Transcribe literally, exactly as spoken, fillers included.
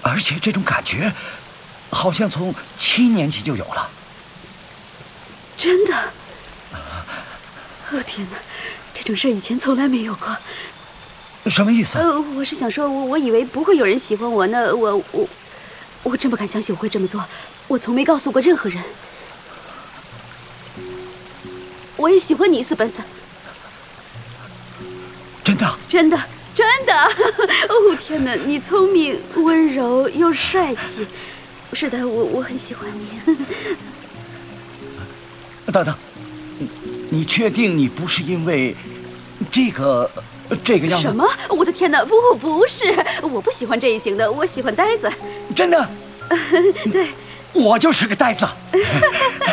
而且这种感觉，好像从七年级就有了。 真的？哦天哪，这种事以前从来没有过。 什么意思？ 呃，我是想说，我我以为不会有人喜欢我呢，我我我真不敢相信我会这么做，我从没告诉过任何人。我也喜欢你，斯本瑟。 真的？ 真的。 真的，哦天哪！你聪明、温柔又帅气，是的，我我很喜欢你。 等等，你确定你不是因为这个这个样子？ 什么？我的天哪！不，不是，我不喜欢这一型的，我喜欢呆子。 真的？ 对， 我就是个呆子。